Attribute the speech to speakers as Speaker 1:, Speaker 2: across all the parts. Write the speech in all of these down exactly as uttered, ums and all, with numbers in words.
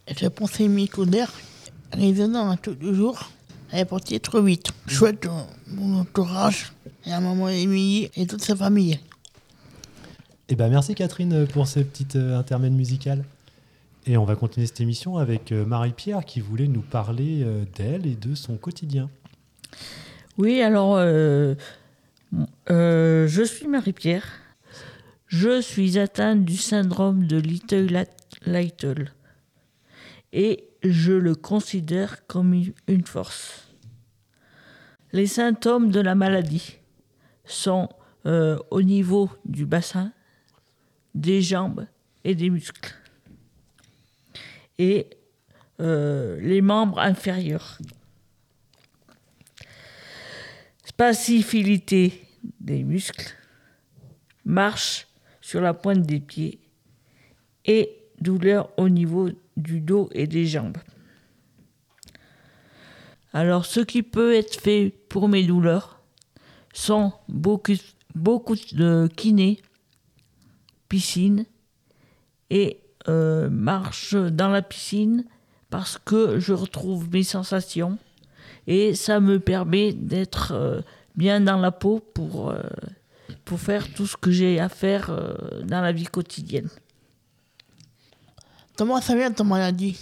Speaker 1: Je pensais mi-coudère, résonnant tous les jours. Elle est partie trop vite. Je souhaite euh, mon entourage et à maman Émilie et toute sa famille.
Speaker 2: Eh ben, merci Catherine pour ces petites euh, intermèdes musicales. Et on va continuer cette émission avec euh, Marie-Pierre qui voulait nous parler euh, d'elle et de son quotidien.
Speaker 3: Oui, alors, euh, euh, je suis Marie-Pierre. Je suis atteinte du syndrome de Little-Lytle. Et je le considère comme une force. Les symptômes de la maladie sont euh, au niveau du bassin, des jambes et des muscles. Et euh, les membres inférieurs. Spasticité des muscles, marche sur la pointe des pieds et douleur au niveau du dos et des jambes. Alors, ce qui peut être fait pour mes douleurs sont beaucoup, beaucoup de kiné, piscine et euh, marche dans la piscine parce que je retrouve mes sensations et ça me permet d'être euh, bien dans la peau pour, euh, pour faire tout ce que j'ai à faire euh, dans la vie quotidienne.
Speaker 1: Comment ça vient ton maladie?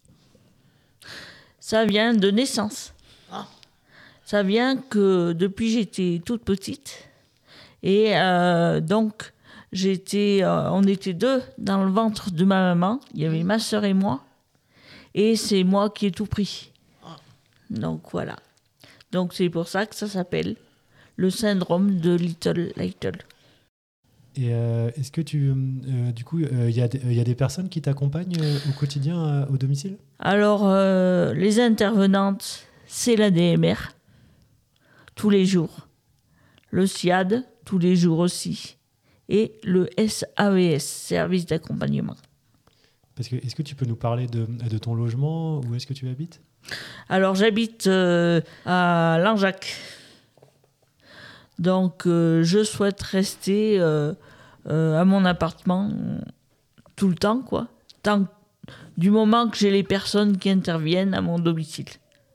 Speaker 3: Ça vient de naissance.
Speaker 1: Ah.
Speaker 3: Ça vient que depuis j'étais toute petite. Et euh, donc, j'étais, euh, on était deux dans le ventre de ma maman. Il y avait ma sœur et moi. Et c'est moi qui ai tout pris.
Speaker 1: Ah.
Speaker 3: Donc voilà. Donc c'est pour ça que ça s'appelle le syndrome de Little-Lytle.
Speaker 2: Et euh, est-ce que tu, euh, du coup, il euh, y, y a des personnes qui t'accompagnent euh, au quotidien euh, au domicile?
Speaker 3: Alors, euh, les intervenantes, c'est l'A D M R, tous les jours. Le S I A D, tous les jours aussi. Et le S A V S, service d'accompagnement.
Speaker 2: Parce que, est-ce que tu peux nous parler de, de ton logement? Où est-ce que tu habites?
Speaker 3: Alors, j'habite euh, à Langeac. Donc, euh, je souhaite rester euh, euh, à mon appartement euh, tout le temps, quoi. Tant, du moment que j'ai les personnes qui interviennent à mon domicile.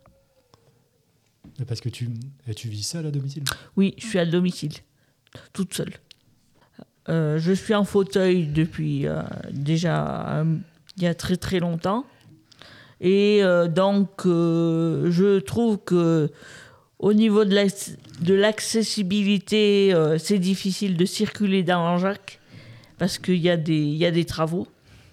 Speaker 2: Parce que tu, tu vis seule à domicile?
Speaker 3: Oui, je suis à domicile, toute seule. Euh, je suis en fauteuil depuis euh, déjà euh, il y a très très longtemps. Et euh, donc, euh, je trouve que au niveau de, la, de l'accessibilité, euh, c'est difficile de circuler dans Langeac parce qu'il y a des, il y a des travaux.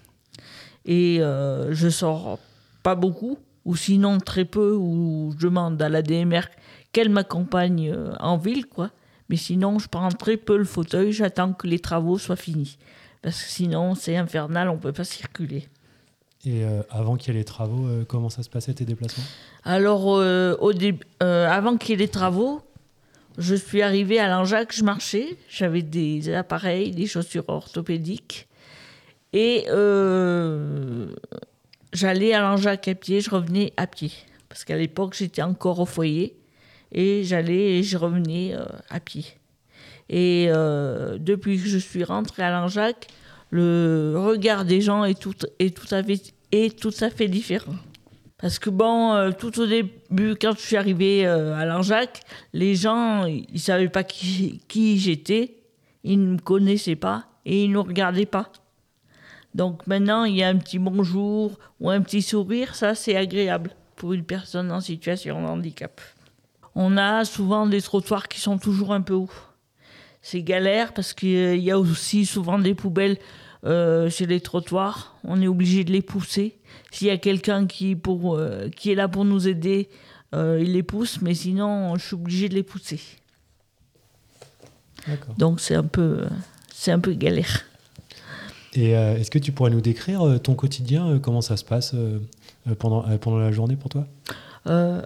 Speaker 3: Et euh, je sors pas beaucoup, ou sinon très peu, ou je demande à la D M R qu'elle m'accompagne euh, en ville, quoi. Mais sinon, je prends très peu le fauteuil, j'attends que les travaux soient finis. Parce que sinon, c'est infernal, on ne peut pas circuler.
Speaker 2: Et euh, avant qu'il y ait les travaux, euh, comment ça se passait tes déplacements?
Speaker 3: Alors, euh, au dé- euh, avant qu'il y ait les travaux, je suis arrivée à Langeac, je marchais, j'avais des appareils, des chaussures orthopédiques. Et euh, j'allais à Langeac à pied, je revenais à pied. Parce qu'à l'époque, j'étais encore au foyer. Et j'allais et je revenais euh, à pied. Et euh, depuis que je suis rentrée à Langeac, le regard des gens est tout, est tout, à, fait, est tout à fait différent. Parce que bon, euh, tout au début, quand je suis arrivée euh, à Langeac, les gens, ils ne savaient pas qui, qui j'étais, ils ne me connaissaient pas et ils ne nous regardaient pas. Donc maintenant, il y a un petit bonjour ou un petit sourire, ça c'est agréable pour une personne en situation de handicap. On a souvent des trottoirs qui sont toujours un peu hauts. C'est galère parce qu'il y a aussi souvent des poubelles euh, chez les trottoirs. On est obligé de les pousser. S'il y a quelqu'un qui, pour, euh, qui est là pour nous aider, euh, il les pousse, mais sinon, je suis obligée de les pousser.
Speaker 2: D'accord.
Speaker 3: Donc c'est un peu, c'est un peu galère.
Speaker 2: Et euh, est-ce que tu pourrais nous décrire euh, ton quotidien, euh, comment ça se passe euh, pendant, euh, pendant la journée pour toi?
Speaker 3: euh,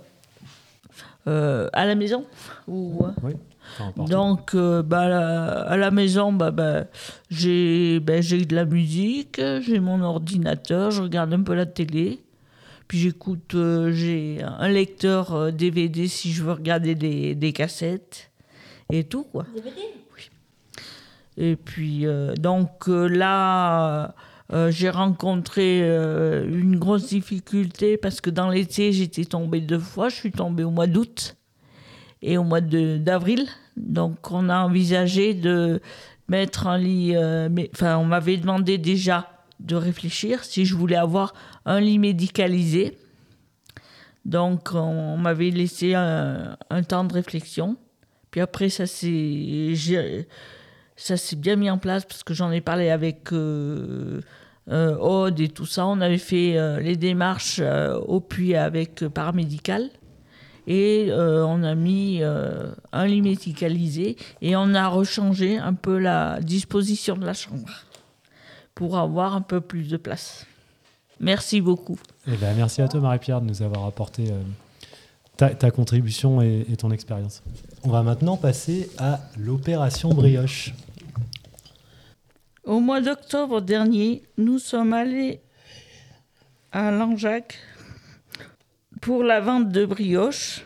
Speaker 3: euh, À la maison ou...
Speaker 2: Oui. Enfin,
Speaker 3: Donc, euh, bah, à, la, à la maison, bah, bah, j'ai, bah, j'ai de la musique, j'ai mon ordinateur, je regarde un peu la télé, puis j'écoute, euh, j'ai un lecteur euh, D V D si je veux regarder des, des cassettes, et tout, quoi.
Speaker 4: D V D?
Speaker 3: Oui. Et puis, euh, donc euh, là, euh, j'ai rencontré euh, une grosse difficulté parce que dans l'été, j'étais tombée deux fois. Je suis tombée au mois d'août et au mois de, d'avril. Donc, on a envisagé de mettre un lit... Euh, mais, enfin, on m'avait demandé déjà de réfléchir si je voulais avoir un lit médicalisé. Donc, on, on m'avait laissé un, un temps de réflexion. Puis après, ça s'est... J'ai, Ça s'est bien mis en place parce que j'en ai parlé avec euh, euh, Aude et tout ça. On avait fait euh, les démarches euh, au puits avec euh, paramédical et euh, on a mis euh, un lit médicalisé et on a rechangé un peu la disposition de la chambre pour avoir un peu plus de place. Merci beaucoup.
Speaker 2: Eh ben, merci à toi Marie-Pierre de nous avoir apporté euh, ta, ta contribution et, et ton expérience. On va maintenant passer à l'opération Brioche.
Speaker 3: Au mois d'octobre dernier, nous sommes allés à Langeac pour la vente de brioches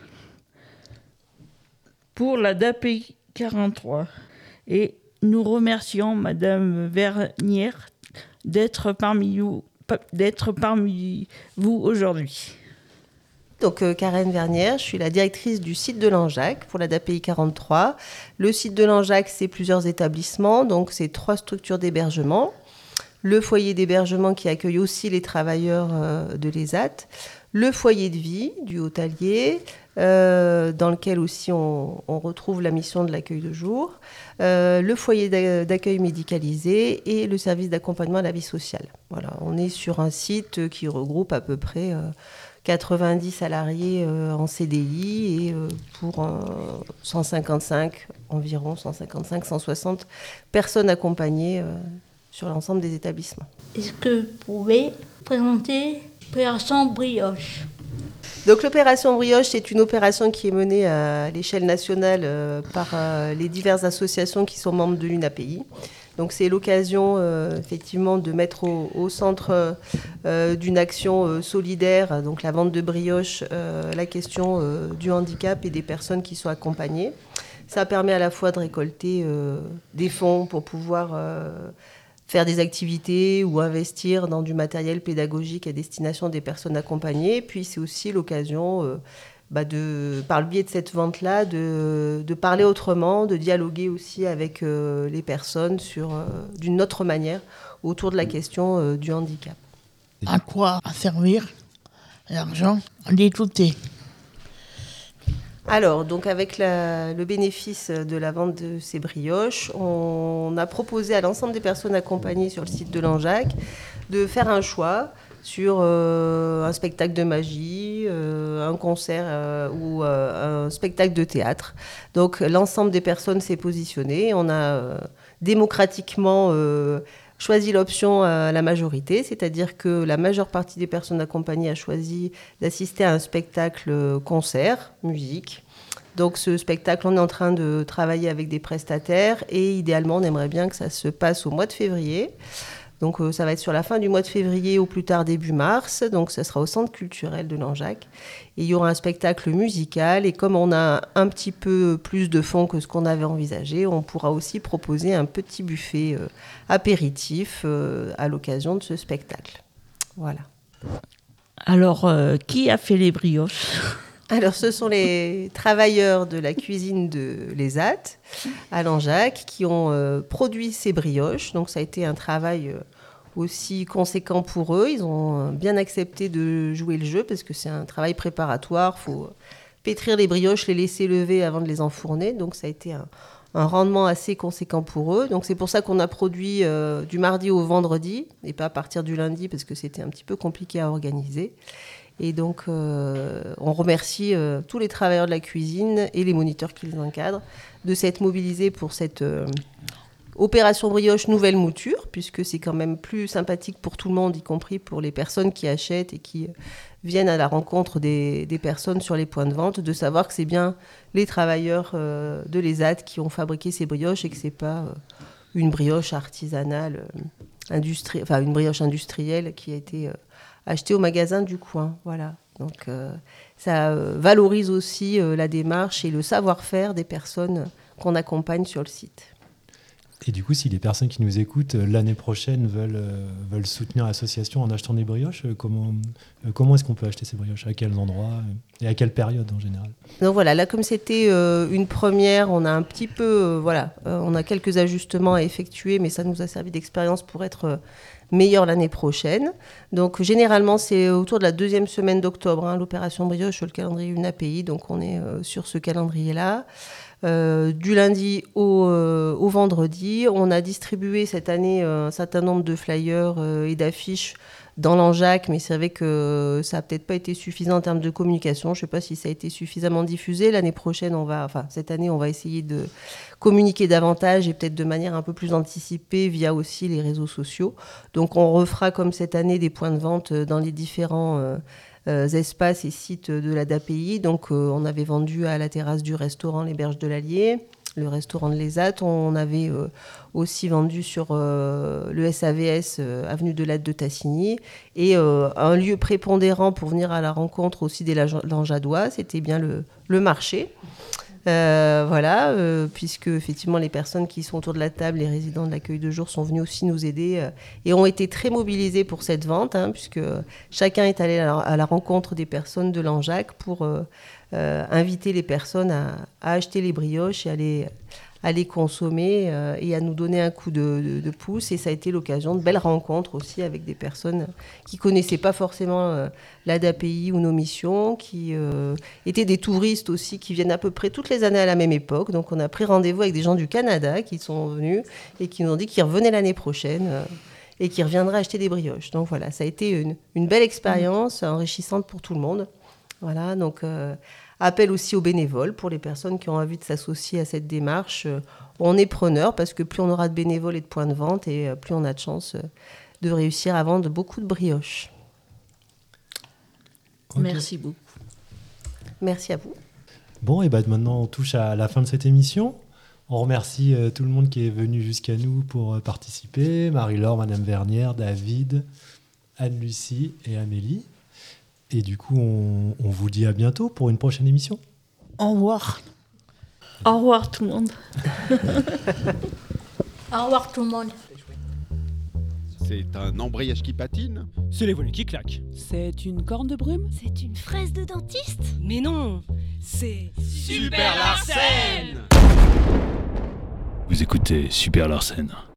Speaker 3: pour la D A P I quarante-trois. Et nous remercions Madame Vernière d'être parmi vous, d'être parmi vous aujourd'hui.
Speaker 4: Donc euh, Karen Vernière, je suis la directrice du site de Langeac pour la D A P I quarante-trois. Le site de Langeac, c'est plusieurs établissements, donc c'est trois structures d'hébergement. Le foyer d'hébergement qui accueille aussi les travailleurs euh, de l'E S A T. Le foyer de vie du Haut-Allier, euh, dans lequel aussi on, on retrouve la mission de l'accueil de jour. Euh, le foyer d'accueil médicalisé et le service d'accompagnement à la vie sociale. Voilà, on est sur un site qui regroupe à peu près... Euh, quatre-vingt-dix salariés euh, en C D I et euh, pour euh, cent cinquante-cinq, environ cent cinquante-cinq, cent soixante personnes accompagnées euh, sur l'ensemble des établissements.
Speaker 5: Est-ce que vous pouvez présenter l'opération Brioche ?
Speaker 4: Donc l'opération Brioche, c'est une opération qui est menée à l'échelle nationale euh, par euh, les diverses associations qui sont membres de l'U N A P I. Donc c'est l'occasion euh, effectivement de mettre au, au centre euh, d'une action euh, solidaire, donc la vente de brioches, euh, la question euh, du handicap et des personnes qui sont accompagnées. Ça permet à la fois de récolter euh, des fonds pour pouvoir euh, faire des activités ou investir dans du matériel pédagogique à destination des personnes accompagnées. Puis c'est aussi l'occasion... Euh, Bah de, par le biais de cette vente-là, de, de parler autrement, de dialoguer aussi avec euh, les personnes sur, euh, d'une autre manière autour de la question euh, du handicap.
Speaker 1: À quoi servir l'argent détouté?
Speaker 4: Alors, donc avec la, le bénéfice de la vente de ces brioches, on a proposé à l'ensemble des personnes accompagnées sur le site de Langeac de faire un choix sur euh, un spectacle de magie, euh, un concert euh, ou euh, un spectacle de théâtre. Donc l'ensemble des personnes s'est positionné. On a euh, démocratiquement euh, choisi l'option à la majorité, c'est-à-dire que la majeure partie des personnes accompagnées a choisi d'assister à un spectacle concert, musique. Donc ce spectacle, on est en train de travailler avec des prestataires et idéalement, on aimerait bien que ça se passe au mois de février. Donc euh, ça va être sur la fin du mois de février, au plus tard début mars. Donc ça sera au Centre culturel de Langeac. Et il y aura un spectacle musical. Et comme on a un petit peu plus de fonds que ce qu'on avait envisagé, on pourra aussi proposer un petit buffet euh, apéritif euh, à l'occasion de ce spectacle. Voilà.
Speaker 3: Alors, euh, qui a fait les brioches ?
Speaker 4: Alors, ce sont les travailleurs de la cuisine de l'E S A T à Langeac qui ont euh, produit ces brioches. Donc, ça a été un travail euh, aussi conséquent pour eux. Ils ont euh, bien accepté de jouer le jeu parce que c'est un travail préparatoire. Il faut pétrir les brioches, les laisser lever avant de les enfourner. Donc, ça a été un, un rendement assez conséquent pour eux. Donc, c'est pour ça qu'on a produit euh, du mardi au vendredi et pas à partir du lundi parce que c'était un petit peu compliqué à organiser. Et donc, euh, on remercie euh, tous les travailleurs de la cuisine et les moniteurs qui les encadrent de s'être mobilisés pour cette euh, opération brioche nouvelle mouture, puisque c'est quand même plus sympathique pour tout le monde, y compris pour les personnes qui achètent et qui euh, viennent à la rencontre des, des personnes sur les points de vente, de savoir que c'est bien les travailleurs euh, de l'E S A T qui ont fabriqué ces brioches et que ce n'est pas euh, une brioche artisanale, euh, industrie, enfin une brioche industrielle qui a été... Euh, acheter au magasin du coin, voilà. Donc euh, ça euh, valorise aussi euh, la démarche et le savoir-faire des personnes qu'on accompagne sur le site.
Speaker 2: Et du coup, si les personnes qui nous écoutent euh, l'année prochaine veulent, euh, veulent soutenir l'association en achetant des brioches, euh, comment, euh, comment est-ce qu'on peut acheter ces brioches? À quels endroits euh, et à quelle période en général?
Speaker 4: Donc voilà, là comme c'était euh, une première, on a un petit peu, euh, voilà, euh, on a quelques ajustements à effectuer, mais ça nous a servi d'expérience pour être euh, meilleur l'année prochaine. Donc généralement c'est autour de la deuxième semaine d'octobre, hein, l'opération brioche sur le calendrier U N A P I, donc on est euh, sur ce calendrier-là. Euh, du lundi au, euh, au vendredi, on a distribué cette année euh, un certain nombre de flyers euh, et d'affiches dans l'Anjac, mais c'est vrai que ça n'a peut-être pas été suffisant en termes de communication. Je ne sais pas si ça a été suffisamment diffusé. L'année prochaine, on va, enfin cette année, on va essayer de communiquer davantage et peut-être de manière un peu plus anticipée via aussi les réseaux sociaux. Donc on refera comme cette année des points de vente dans les différents euh, euh, espaces et sites de la D A P I. Donc euh, on avait vendu à la terrasse du restaurant Les Berges de l'Allier, le restaurant de l'Esat. On avait euh, aussi vendu sur euh, le S A V S, euh, avenue de l'Atte de Tassigny. Et euh, un lieu prépondérant pour venir à la rencontre aussi des Lanjadois, c'était bien le, le marché. Euh, voilà, euh, puisque effectivement les personnes qui sont autour de la table, les résidents de l'accueil de jour, sont venus aussi nous aider euh, et ont été très mobilisés pour cette vente, hein, puisque chacun est allé à la, à la rencontre des personnes de l'Anjac pour euh, euh, inviter les personnes à, à acheter les brioches et à les, à les consommer euh, et à nous donner un coup de, de, de pouce. Et ça a été l'occasion de belles rencontres aussi avec des personnes qui ne connaissaient pas forcément euh, la D A P I ou nos missions, qui euh, étaient des touristes aussi qui viennent à peu près toutes les années à la même époque. Donc on a pris rendez-vous avec des gens du Canada qui sont venus et qui nous ont dit qu'ils revenaient l'année prochaine euh, et qu'ils reviendraient acheter des brioches. Donc voilà, ça a été une, une belle expérience, mmh. enrichissante pour tout le monde. Voilà, donc... Euh, Appel aussi aux bénévoles pour les personnes qui ont envie de s'associer à cette démarche. On est preneur parce que plus on aura de bénévoles et de points de vente et plus on a de chances de réussir à vendre beaucoup de brioches.
Speaker 3: Okay. Merci beaucoup.
Speaker 4: Merci à vous.
Speaker 2: Bon, et ben maintenant on touche à la fin de cette émission. On remercie euh, tout le monde qui est venu jusqu'à nous pour euh, participer. Marie-Laure, Madame Vernière, David, Anne-Lucie et Amélie. Et du coup, on, on vous dit à bientôt pour une prochaine émission.
Speaker 1: Au revoir.
Speaker 3: Au revoir tout le monde.
Speaker 5: Au revoir tout le monde.
Speaker 6: C'est un embrayage qui patine.
Speaker 7: C'est les volets qui claquent.
Speaker 8: C'est une corne de brume.
Speaker 9: C'est une fraise de dentiste.
Speaker 8: Mais non, c'est...
Speaker 10: Super Larsen. Vous écoutez Super Larsen